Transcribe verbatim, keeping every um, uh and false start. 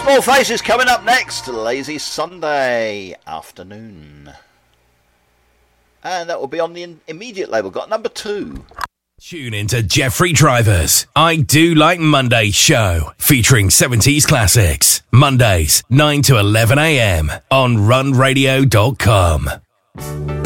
Small Faces coming up next. Lazy Sunday afternoon. And that will be on the immediate label. Got number two. Tune into Jeffrey Driver's I Do Like Monday show, featuring seventies classics. Mondays, nine to eleven a.m. on run radio dot com.